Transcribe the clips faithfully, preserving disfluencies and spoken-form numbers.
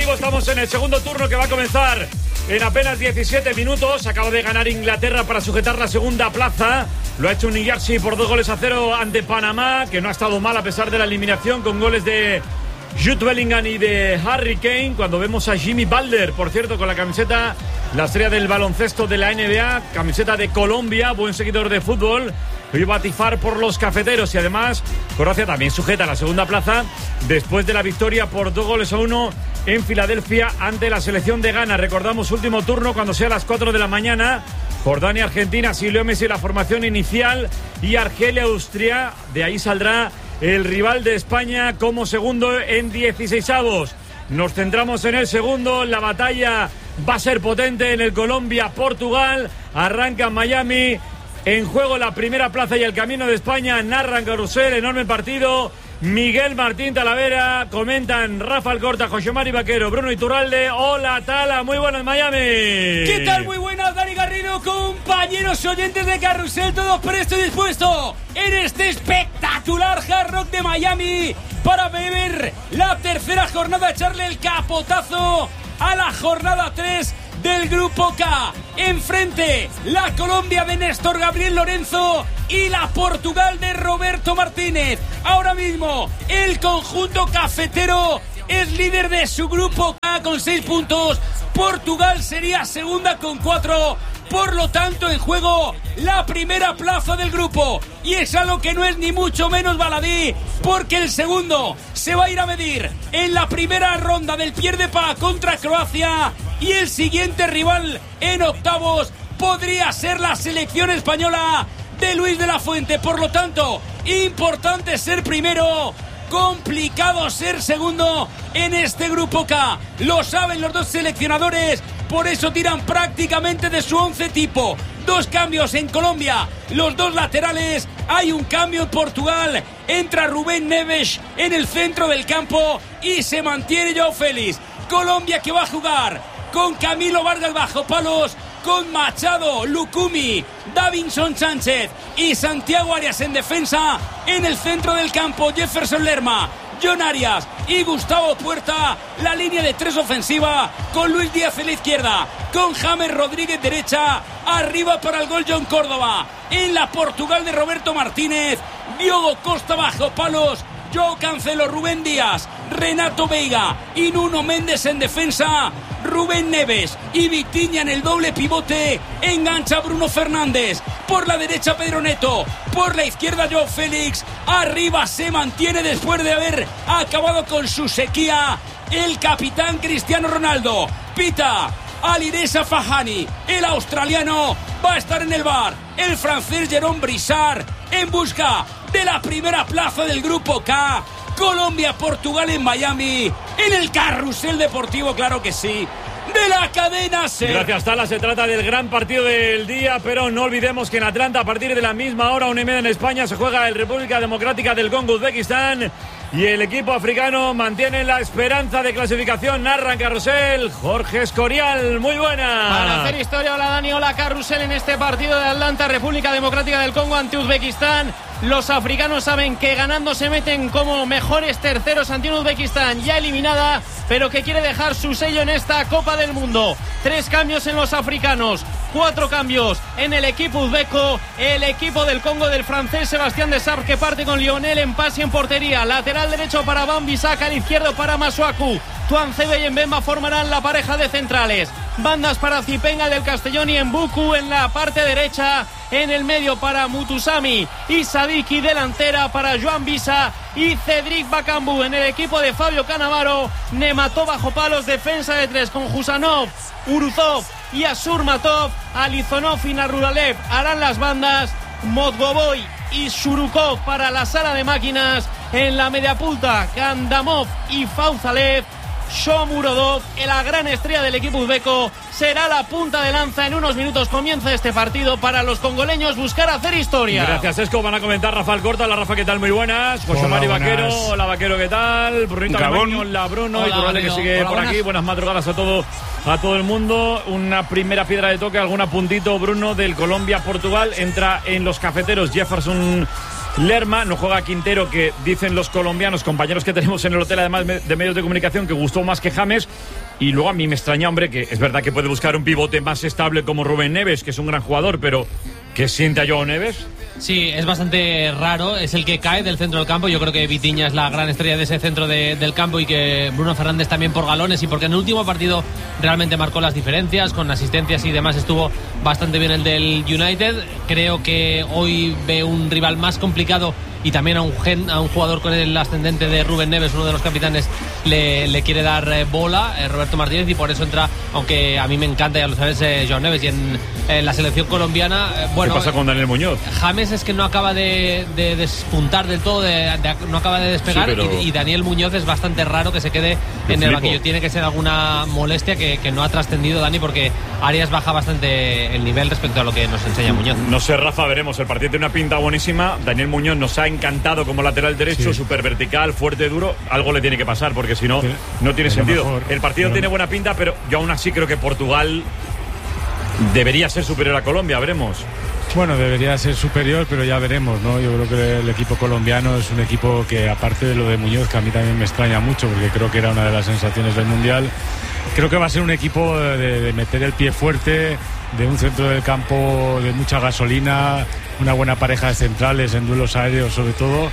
Estamos en el segundo turno que va a comenzar en apenas diecisiete minutos. Acaba de ganar Inglaterra para sujetar la segunda plaza. Lo ha hecho New Jersey por dos goles a cero ante Panamá, que no ha estado mal a pesar de la eliminación, con goles de Jude Bellingham y de Harry Kane. Cuando vemos a Jimmy Butler, por cierto, con la camiseta, la estrella del baloncesto de la N B A, camiseta de Colombia, buen seguidor de fútbol, lo iba a tifar por los cafeteros. Y además Croacia también sujeta la segunda plaza después de la victoria por dos goles a uno en Filadelfia ante la selección de Ghana. Recordamos último turno cuando sea a las cuatro de la mañana. Jordania, Argentina, Silvio Messi, la formación inicial, y Argelia, Austria. De ahí saldrá el rival de España como segundo en dieciseisavos. Nos centramos en el segundo. La batalla va a ser potente en el Colombia-Portugal. Arranca en Miami. En juego la primera plaza y el camino de España. Narran Carrusel, enorme partido. Miguel Martín Talavera, comentan Rafa Alcorta, José Mari Vaquero, Bruno Iturralde. Hola, Tala, muy buenas, Miami. ¿Qué tal? Muy buenas, Dani Garrido, compañeros oyentes de Carrusel, todos presto y dispuesto en este espectacular Hard Rock de Miami para beber la tercera jornada, echarle el capotazo a la jornada tres del Grupo K. Enfrente, la Colombia de Néstor Gabriel Lorenzo y la Portugal de Roberto Martínez. Ahora mismo, el conjunto cafetero es líder de su Grupo K con seis puntos. Portugal sería segunda con cuatro. Por lo tanto, en juego la primera plaza del grupo. Y es algo que no es ni mucho menos baladí, porque el segundo se va a ir a medir en la primera ronda del pierde pa contra Croacia. Y el siguiente rival en octavos podría ser la selección española de Luis de la Fuente. Por lo tanto, importante ser primero, complicado ser segundo en este Grupo K. Lo saben los dos seleccionadores, por eso tiran prácticamente de su once tipo. Dos cambios en Colombia, los dos laterales. Hay un cambio en Portugal, entra Rubén Neves en el centro del campo y se mantiene Joao Félix. Colombia que va a jugar con Camilo Vargas bajo palos, con Machado, Lucumi, Davinson Sánchez y Santiago Arias en defensa. En el centro del campo, Jefferson Lerma, John Arias y Gustavo Puerta. La línea de tres ofensiva con Luis Díaz en la izquierda, con James Rodríguez derecha. Arriba para el gol John Córdoba. En la Portugal de Roberto Martínez, Diogo Costa bajo palos, Joao Cancelo, Rubén Díaz, Renato Veiga y Nuno Méndez en defensa. Rubén Neves y Vitinha en el doble pivote. Engancha Bruno Fernández. Por la derecha Pedro Neto. Por la izquierda Joao Félix. Arriba se mantiene después de haber acabado con su sequía el capitán Cristiano Ronaldo. Pita Alireza Fahani. El australiano va a estar en el bar. El francés Jérôme Brissard en busca de la primera plaza del Grupo K. Colombia-Portugal en Miami, en el Carrusel Deportivo, claro que sí, de la cadena SER. Gracias, Tala. Se trata del gran partido del día, pero no olvidemos que en Atlanta, a partir de la misma hora, una y media en España, se juega el República Democrática del Congo, Uzbekistán, y el equipo africano mantiene la esperanza de clasificación. Narra en Carrusel Jorge Escorial, muy buena. Para hacer historia, hola Dani, hola Carrusel, en este partido de Atlanta, República Democrática del Congo ante Uzbekistán. Los africanos saben que ganando se meten como mejores terceros ante un Uzbekistán ya eliminada, pero que quiere dejar su sello en esta Copa del Mundo. Tres cambios en los africanos, cuatro cambios en el equipo uzbeco. El equipo del Congo del francés Sebastián Desabre, que parte con Lionel en pase en portería. Lateral derecho para Wan-Bissaka, al izquierdo para Masuaku. Tuanzebe y Mbemba formarán la pareja de centrales. Bandas para Zipenga del Castellón y Mbuku en la parte derecha. En el medio para Mutusami y Sadiki, delantera para Joan Visa y Cedric Bakambu. En el equipo de Fabio Cannavaro, Nematov bajo palos, defensa de tres con Husanov, Uruzov y Asurmatov. Alizonov y Naruralev harán las bandas. Modgoboy y Shurukov para la sala de máquinas. En la media punta, Kandamov y Fauzalev. Shomurodov, la gran estrella del equipo uzbeco, será la punta de lanza. En unos minutos comienza este partido para los congoleños buscar hacer historia. Gracias, Esco. Van a comentar Rafa Alcorta. Hola, Rafa, ¿qué tal? Muy buenas. José Mari Vaquero. Hola, Vaquero, ¿qué tal? Brunito Alemán. Hola, Bruno. Hola, y Turralde, que sigue hola, por buenas. Aquí. Buenas madrugadas a todo, a todo el mundo. Una primera piedra de toque, algún puntito, Bruno, del Colombia-Portugal. Entra en los cafeteros Jefferson Lerma, no juega Quintero, que dicen los colombianos, compañeros que tenemos en el hotel, además de medios de comunicación, que gustó más que James. Y luego a mí me extraña, hombre, que es verdad que puede buscar un pivote más estable como Rubén Neves, que es un gran jugador, pero ¿qué siente a Joao Neves? Sí, es bastante raro, es el que cae del centro del campo. Yo creo que Vitinha es la gran estrella de ese centro de, del campo y que Bruno Fernández también por galones y porque en el último partido realmente marcó las diferencias, con asistencias y demás estuvo bastante bien el del United. Creo que hoy ve un rival más complicado y también a un, gen, a un jugador con el ascendente de Rubén Neves, uno de los capitanes, le, le quiere dar eh, bola, eh, Roberto Martínez, y por eso entra, aunque a mí me encanta, ya lo sabes, eh, Joao Neves. Y en, en la selección colombiana, eh, bueno, ¿qué pasa con Daniel Muñoz? James es que no acaba de, de despuntar del todo, de, de, no acaba de despegar, sí, pero... y, y Daniel Muñoz es bastante raro que se quede Yo en flipo. el banquillo. Tiene que ser alguna molestia que, que no ha trascendido Dani, porque Arias baja bastante el nivel respecto a lo que nos enseña Muñoz. No sé, Rafa, veremos. El partido tiene una pinta buenísima. Daniel Muñoz nos ha encantado como lateral derecho, súper sí. vertical, fuerte, duro. Algo le tiene que pasar, porque si no, sí. no tiene sentido. Mejor, el partido tiene buena pinta, pero yo aún así creo que Portugal debería ser superior a Colombia. Veremos. Bueno, debería ser superior, pero ya veremos, ¿no? Yo creo que el equipo colombiano es un equipo que, aparte de lo de Muñoz, que a mí también me extraña mucho, porque creo que era una de las sensaciones del Mundial, creo que va a ser un equipo de, de meter el pie fuerte, de un centro del campo de mucha gasolina, una buena pareja de centrales en duelos aéreos sobre todo,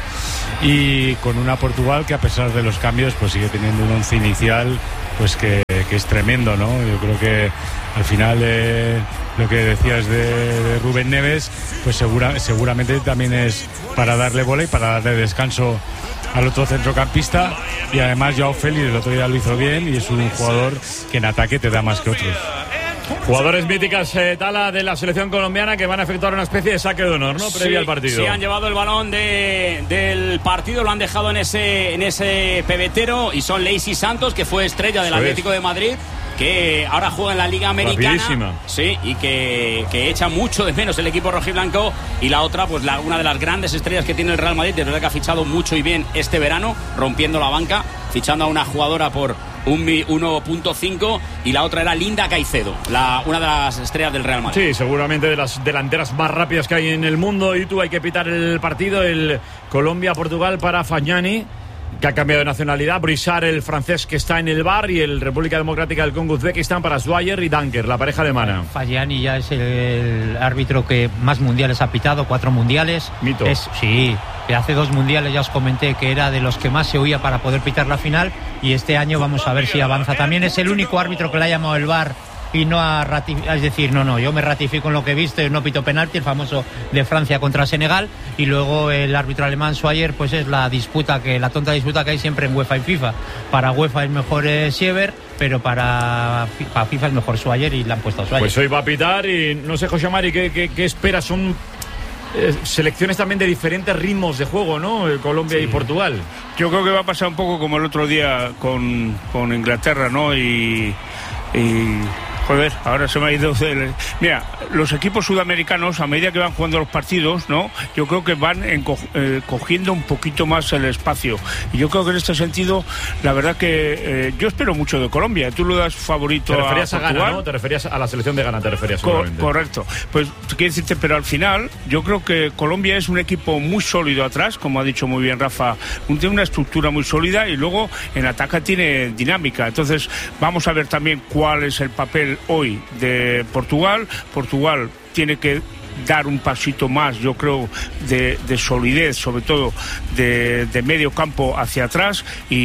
y con una Portugal que, a pesar de los cambios, pues sigue teniendo un once inicial pues que, que es tremendo, ¿no? Yo creo que al final eh, lo que decías de, de Rubén Neves, pues segura, seguramente también es para darle bola y para darle descanso al otro centrocampista. Y además Joao Félix el otro día lo hizo bien y es un jugador que en ataque te da más que otros. Jugadores míticas, eh, Tala, de la selección colombiana, que van a efectuar una especie de saque de honor, ¿no? Previo sí, al partido. Sí, han llevado el balón de, del partido, lo han dejado en ese, en ese pebetero, y son Leisy Santos, que fue estrella del Atlético de Madrid, que ahora juega en la Liga Americana. Rapidísima. Sí, y que, que echa mucho de menos el equipo rojiblanco. Y la otra, pues la, una de las grandes estrellas que tiene el Real Madrid, de verdad que ha fichado mucho y bien este verano, rompiendo la banca, fichando a una jugadora por un uno punto cinco, y la otra era Linda Caicedo, la, una de las estrellas del Real Madrid. Sí, seguramente de las delanteras más rápidas que hay en el mundo. Y tú, hay que pitar el partido, el Colombia-Portugal, para Fagnani, que ha cambiado de nacionalidad, Brissard, el francés, que está en el V A R, y el República Democrática del Congo, Uzbekistán, para Swyer y Danker, la pareja de Mana. Fagnani ya es el, el árbitro que más mundiales ha pitado, cuatro mundiales. Mito. Es, sí, que hace dos mundiales ya os comenté que era de los que más se oía para poder pitar la final, y este año vamos a ver si avanza. También es el único árbitro que le ha llamado el V A R y no ha ratificado, es decir, no, no, yo me ratifico en lo que he visto y no pito penalti, el famoso de Francia contra Senegal. Y luego el árbitro alemán Swyer, pues es la disputa, que la tonta disputa que hay siempre en UEFA y FIFA. Para UEFA es mejor eh, Siever, pero para, para FIFA es mejor Swyer, y le han puesto a Swyer. Pues hoy va a pitar, y no sé, José Mari, ¿qué, qué, qué esperas? Son eh, selecciones también de diferentes ritmos de juego, ¿no? Colombia sí. y Portugal. Yo creo que va a pasar un poco como el otro día con, con Inglaterra, ¿no? Y... y... Joder, ahora se me ha ido... El... Mira, los equipos sudamericanos, a medida que van jugando los partidos, ¿no? Yo creo que van enco... eh, cogiendo un poquito más el espacio. Y yo creo que en este sentido, la verdad que eh, yo espero mucho de Colombia. Tú lo das favorito a Portugal. Te referías a, a Ghana, ¿no? Te referías a la selección de Ghana, te referías seguramente. Co- correcto. Pues, quiero decirte, pero al final, yo creo que Colombia es un equipo muy sólido atrás, como ha dicho muy bien Rafa. Tiene una estructura muy sólida, y luego en ataque tiene dinámica. Entonces, vamos a ver también cuál es el papel hoy de Portugal. Portugal tiene que dar un pasito más, yo creo, de, de solidez, sobre todo de, de medio campo hacia atrás,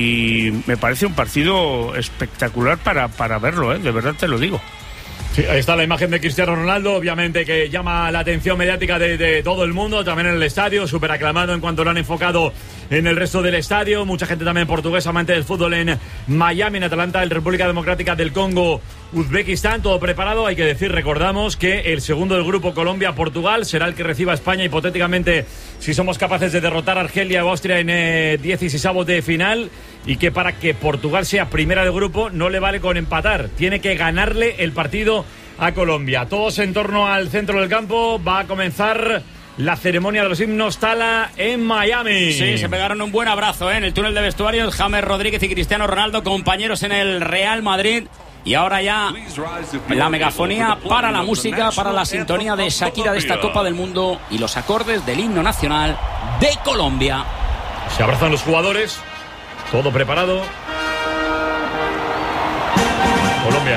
y me parece un partido espectacular para, para verlo, ¿eh? De verdad te lo digo. Sí, ahí está la imagen de Cristiano Ronaldo, obviamente que llama la atención mediática de, de todo el mundo, también en el estadio, súper aclamado en cuanto lo han enfocado en el resto del estadio. Mucha gente también portuguesa, amante del fútbol, en Miami, en Atlanta, en República Democrática del Congo, Uzbekistán, todo preparado. Hay que decir, recordamos que el segundo del grupo, Colombia-Portugal, será el que reciba a España, hipotéticamente, si somos capaces de derrotar a Argelia o Austria en eh, dieciseisavos de final, y que para que Portugal sea primera de grupo no le vale con empatar, tiene que ganarle el partido a Colombia. Todos en torno al centro del campo. Va a comenzar la ceremonia de los himnos, Tala, en Miami. Sí, se pegaron un buen abrazo, ¿eh? En el túnel de vestuarios, James Rodríguez y Cristiano Ronaldo, compañeros en el Real Madrid. Y ahora ya la megafonía para la música, para la sintonía de Shakira de esta Copa del Mundo y los acordes del himno nacional de Colombia. Se abrazan los jugadores, todo preparado. Colombia.